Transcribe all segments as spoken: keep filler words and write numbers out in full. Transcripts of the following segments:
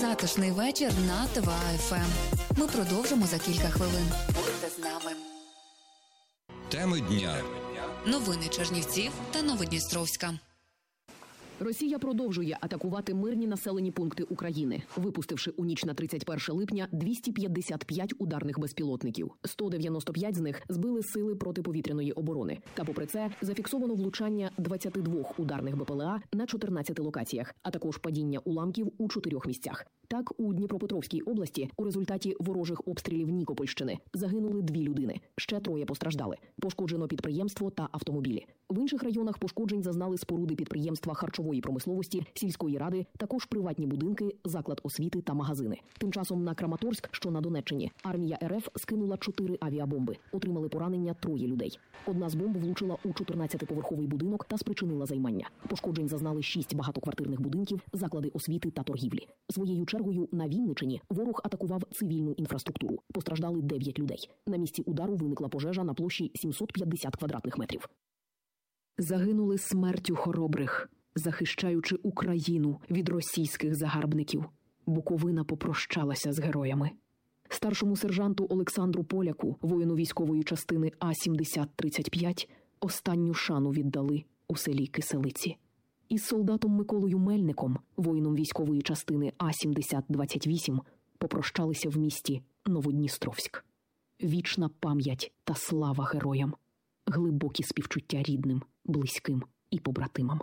затишний вечір на ТВА-ФМ. Ми продовжимо за кілька хвилин. Будьте з нами. Теми дня. Новини Чернівців та Новодністровська. Росія продовжує атакувати мирні населені пункти України, випустивши у ніч на тридцять перше липня двісті п'ятдесят п'ять ударних безпілотників. сто дев'яносто п'ять з них збили сили протиповітряної оборони. Та попри це зафіксовано влучання двадцяти двох ударних БПЛА на чотирнадцяти локаціях, а також падіння уламків у чотирьох місцях. Так, у Дніпропетровській області у результаті ворожих обстрілів Нікопольщини загинули дві людини, ще троє постраждали. Пошкоджено підприємство та автомобілі. В інших районах пошкоджень зазнали споруди підприємства харчової промисловості, сільської ради, також приватні будинки, заклад освіти та магазини. Тим часом на Краматорськ, що на Донеччині, армія РФ скинула чотири авіабомби. Отримали поранення троє людей. Одна з бомб влучила у чотирнадцятиповерховий будинок та спричинила займання. Пошкоджень зазнали шість багатоквартирних будинків, заклади освіти та торгівлі. Своєю чергою на Вінниччині ворог атакував цивільну інфраструктуру. Постраждали дев'ять людей. На місці удару виникла пожежа на площі сімсот п'ятдесят квадратних метрів. Загинули смертю хоробрих, захищаючи Україну від російських загарбників. Буковина попрощалася з героями. Старшому сержанту Олександру Поляку, воїну військової частини А сімдесят тридцять п'ять, останню шану віддали у селі Киселиці. Із солдатом Миколою Мельником, воїном військової частини А сімдесят двадцять вісім, попрощалися в місті Новодністровськ. Вічна пам'ять та слава героям. Глибокі співчуття рідним, близьким і побратимам.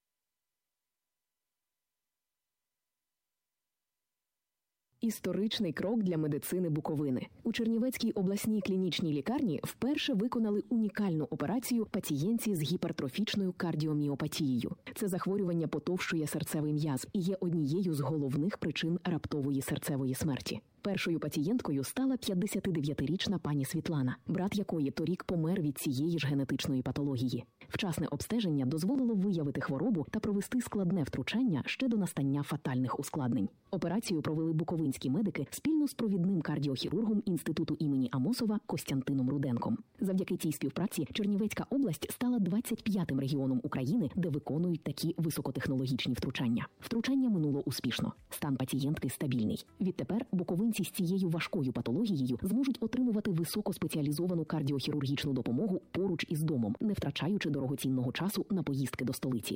Історичний крок для медицини Буковини. У Чернівецькій обласній клінічній лікарні вперше виконали унікальну операцію пацієнтці з гіпертрофічною кардіоміопатією. Це захворювання потовщує серцевий м'яз і є однією з головних причин раптової серцевої смерті. Першою пацієнткою стала п'ятдесятидев'ятирічна пані Світлана, брат якої торік помер від цієї ж генетичної патології. Вчасне обстеження дозволило виявити хворобу та провести складне втручання ще до настання фатальних ускладнень. Операцію провели буковинські медики спільно з провідним кардіохірургом Інституту імені Амосова Костянтином Руденком. Завдяки цій співпраці Чернівецька область стала двадцять п'ятим регіоном України, де виконують такі високотехнологічні втручання. Втручання минуло успішно. Стан пацієнтки стабільний. Відтепер буковинці з цією важкою патологією зможуть отримувати високоспеціалізовану кардіохірургічну допомогу поруч із домом, не втрачаючи дорогоцінного часу на поїздки до столиці.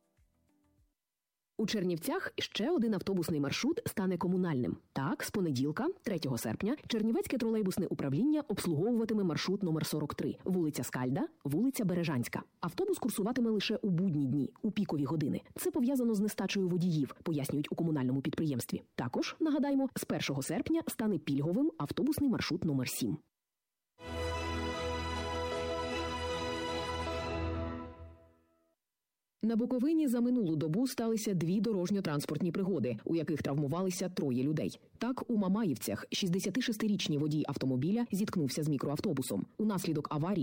У Чернівцях ще один автобусний маршрут стане комунальним. Так, з понеділка, третього серпня, Чернівецьке тролейбусне управління обслуговуватиме маршрут номер сорок три, вулиця Скальда, вулиця Бережанська. Автобус курсуватиме лише у будні дні, у пікові години. Це пов'язано з нестачею водіїв, пояснюють у комунальному підприємстві. Також, нагадаємо, з першого серпня стане пільговим автобусний маршрут номер сім. На Буковині за минулу добу сталися дві дорожньо-транспортні пригоди, у яких травмувалися троє людей. Так, у Мамаївцях шістдесятишестирічний водій автомобіля зіткнувся з мікроавтобусом. Унаслідок аварії